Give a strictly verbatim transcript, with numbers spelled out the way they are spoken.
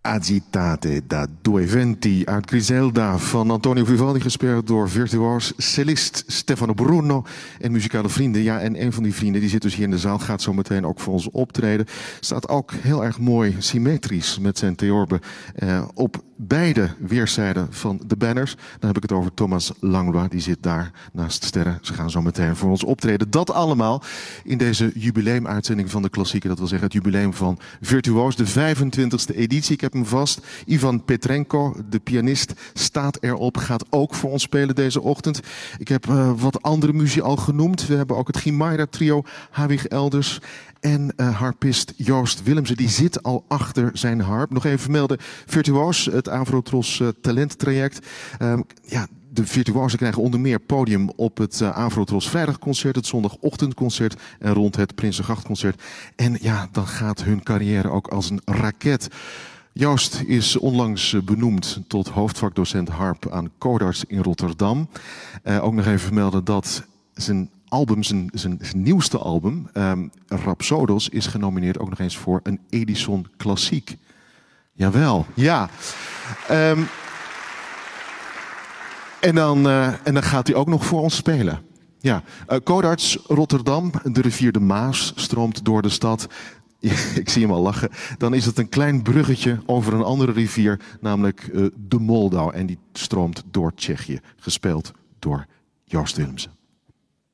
Agitate da due venti uit Griselda van Antonio Vivaldi, gespeeld door virtuoos cellist Stefano Bruno en muzikale vrienden. Ja, en een van die vrienden die zit dus hier in de zaal, gaat zo meteen ook voor ons optreden. Staat ook heel erg mooi symmetrisch met zijn theorbe eh, op beide weerszijden van de banners. Dan heb ik het over Thomas Langlois, die zit daar naast Sterren. Ze gaan zo meteen voor ons optreden. Dat allemaal in deze jubileumuitzending van de klassieken. Dat wil zeggen het jubileum van Virtuoos, de vijfentwintigste editie. Ik heb hem vast. Ivan Petrenko, de pianist, staat erop. Gaat ook voor ons spelen deze ochtend. Ik heb uh, wat andere muziek al genoemd. We hebben ook het Chimaira trio, Hawig Elders. En uh, harpist Joost Willemsen, die zit al achter zijn harp. Nog even vermelden, Virtuoos, het Avrotros uh, talenttraject. Uh, ja, de virtuozen krijgen onder meer podium op het uh, Avrotros vrijdagconcert, het zondagochtendconcert en rond het Prinsengrachtconcert. En ja, dan gaat hun carrière ook als een raket. Joost is onlangs benoemd tot hoofdvakdocent harp aan Codarts in Rotterdam. Uh, ook nog even vermelden dat zijn album, zijn, zijn, zijn nieuwste album, um, Rhapsodos, is genomineerd ook nog eens voor een Edison Klassiek. Jawel, ja. Um, en, dan, uh, en dan gaat hij ook nog voor ons spelen. Ja, uh, Codarts Rotterdam, de rivier de Maas stroomt door de stad. Ik zie hem al lachen. Dan is het een klein bruggetje over een andere rivier, namelijk uh, de Moldau. En die stroomt door Tsjechië, gespeeld door Joost Willemsen.